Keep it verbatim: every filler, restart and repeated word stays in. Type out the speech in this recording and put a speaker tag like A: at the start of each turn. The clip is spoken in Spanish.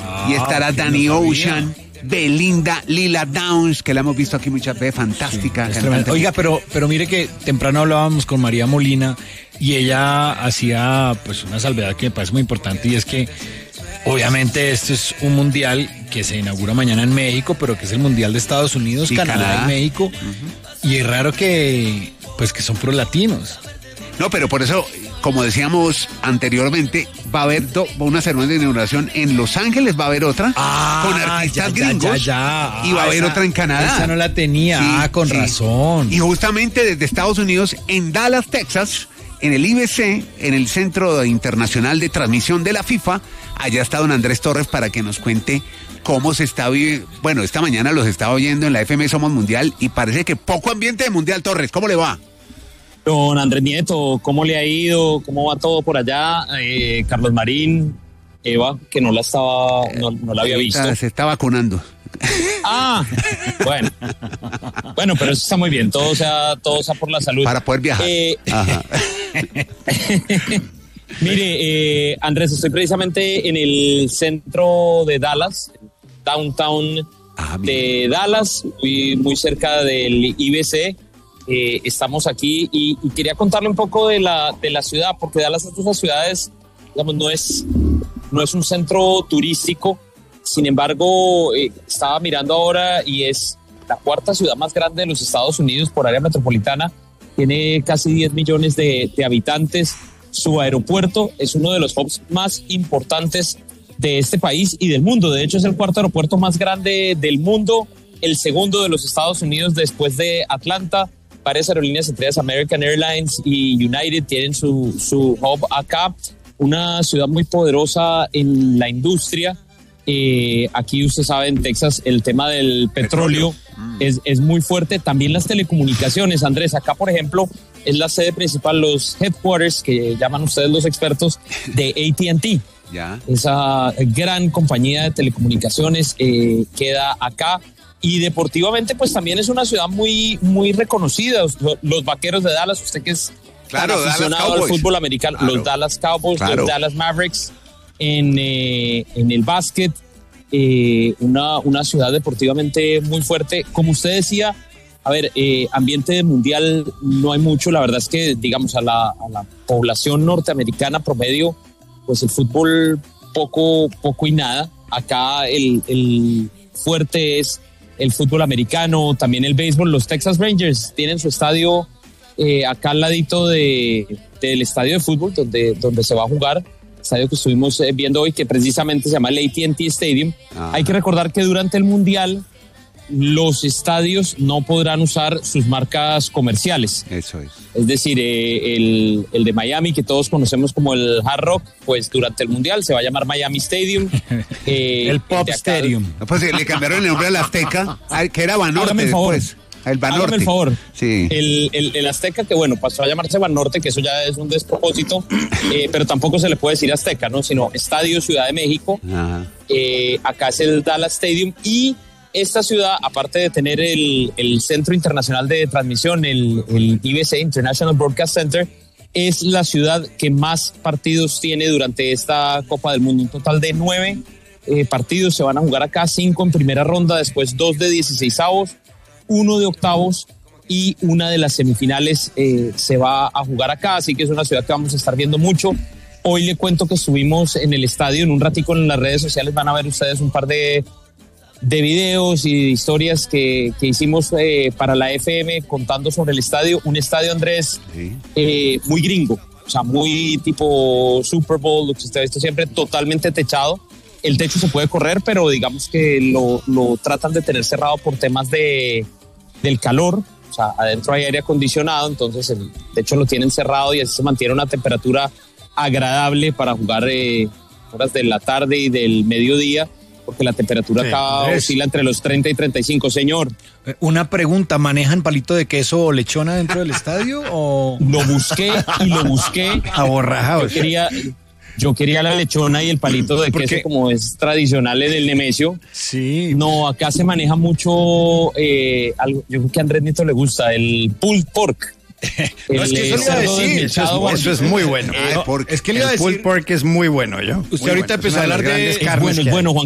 A: y estará Danny
B: no
A: Ocean, Belinda, Lila Downs, que la hemos visto aquí muchas veces, fantástica.
B: Sí, oiga, pero, pero mire que temprano hablábamos con María Molina y ella hacía pues una salvedad que me parece muy importante, y es que obviamente este es un mundial que se inaugura mañana en México, pero que es el mundial de Estados Unidos,
A: y
B: Canadá,
A: Canadá
B: y México, uh-huh. y es raro que pues que son pro latinos.
A: No, pero por eso, como decíamos anteriormente, va a haber do, una ceremonia de inauguración en Los Ángeles, va a haber otra
B: ah,
A: con artistas
B: ya,
A: gringos
B: ya, ya.
A: y va a haber
B: esa,
A: otra en Canadá.
B: Esa no la tenía, sí, ah, con sí. razón.
A: Y justamente desde Estados Unidos, en Dallas, Texas, en el I B C, en el Centro Internacional de Transmisión de la FIFA, allá está don Andrés Torres para que nos cuente cómo se está viviendo. Bueno, esta mañana los estaba oyendo en la F M Somos Mundial y parece que poco ambiente de Mundial. Torres, ¿cómo le va?
C: Don Andrés Nieto, ¿cómo le ha ido? ¿Cómo va todo por allá? Eh, Carlos Marín, Eva, que no la estaba, no, no la había visto.
A: Se está vacunando.
C: Ah, bueno. Bueno, pero eso está muy bien. Todo sea, todo sea por la salud.
A: Para poder viajar. Eh, Ajá.
C: Mire, eh, Andrés, estoy precisamente en el centro de Dallas, downtown ah, de Dallas, muy, muy cerca del I B C. Eh, estamos aquí y, y quería contarle un poco de la, de la ciudad, porque Dallas es de esas ciudades, digamos, no es, no es un centro turístico. Sin embargo, eh, estaba mirando ahora y es la cuarta ciudad más grande de los Estados Unidos por área metropolitana. Tiene casi diez millones de, de habitantes. Su aeropuerto es uno de los hubs más importantes de este país y del mundo. De hecho, es el cuarto aeropuerto más grande del mundo, el segundo de los Estados Unidos después de Atlanta. Varias aerolíneas, entre ellas American Airlines y United, tienen su, su hub acá. Una ciudad muy poderosa en la industria. Eh, aquí usted sabe, en Texas, el tema del petróleo, petróleo. Mm. es, es muy fuerte. También las telecomunicaciones, Andrés. Acá, por ejemplo, es la sede principal, los headquarters, que llaman ustedes los expertos, de A T and T.
A: Ya.
C: Esa gran compañía de telecomunicaciones eh, queda acá. Y deportivamente, pues también es una ciudad muy, muy reconocida. Los, los Vaqueros de Dallas, usted que es
A: claro,
C: tan aficionado al fútbol americano, claro. Los Dallas Cowboys, claro. Los Dallas Mavericks en, eh, en el básquet, eh, una, una ciudad deportivamente muy fuerte. Como usted decía, a ver, eh, ambiente de mundial no hay mucho. La verdad es que, digamos, a la, a la población norteamericana promedio, pues el fútbol poco, poco y nada. Acá el, el fuerte es el fútbol americano, también el béisbol. Los Texas Rangers tienen su estadio eh, acá al ladito de, del estadio de fútbol donde, donde se va a jugar, estadio que estuvimos eh, viendo hoy, que precisamente se llama el A T and T Stadium. Ajá. Hay que recordar que durante el Mundial los estadios no podrán usar sus marcas comerciales.
A: Eso es.
C: Es decir, eh, el, el de Miami, que todos conocemos como el Hard Rock, pues durante el Mundial se va a llamar Miami Stadium.
B: Eh, el Pop Stadium.
A: No, pues le cambiaron el nombre al Azteca, que era Banorte después. El Banorte.
C: Hágame el favor.
A: Sí.
C: El, el, el Azteca, que bueno, pasó a llamarse Banorte, que eso ya es un despropósito, eh, pero tampoco se le puede decir Azteca, ¿no? Sino Estadio Ciudad de México. Ajá. Eh, acá es el Dallas Stadium y esta ciudad, aparte de tener el, el Centro Internacional de Transmisión, el, el I B C, International Broadcast Center, es la ciudad que más partidos tiene durante esta Copa del Mundo. Un total de nueve eh, partidos se van a jugar acá, cinco en primera ronda, después dos de dieciseisavos, uno de octavos y una de las semifinales eh, se va a jugar acá, así que es una ciudad que vamos a estar viendo mucho. Hoy le cuento que estuvimos en el estadio, en un ratico en las redes sociales van a ver ustedes un par de de videos y de historias que, que hicimos eh, para la F M contando sobre el estadio, un estadio, Andrés, sí. eh, muy gringo, o sea, muy tipo Super Bowl, lo que usted ha visto siempre, totalmente techado. El techo se puede correr, pero digamos que lo, lo tratan de tener cerrado por temas de, del calor, o sea, adentro hay aire acondicionado, entonces el techo lo tienen cerrado y así se mantiene una temperatura agradable para jugar eh, horas de la tarde y del mediodía, porque la temperatura sí, acá es. oscila entre los treinta y treinta y cinco, señor.
B: Una pregunta, ¿manejan palito de queso o lechona dentro del estadio? O
C: lo busqué y lo busqué.
B: Aborrajados.
C: Yo quería, yo quería la lechona y el palito de queso como es tradicional en el Nemesio.
B: Sí.
C: No, acá se maneja mucho, eh, algo, yo creo que a Andrés Nieto le gusta, el pulled pork.
B: No, es que eso le iba a decir, eso es, eso es muy bueno.
A: Eh,
B: es que le iba a decir,
D: el pulled pork es muy bueno, yo.
B: Usted
D: muy
B: ahorita
D: bueno.
B: empezó a hablar de
C: es bueno, es bueno, Juan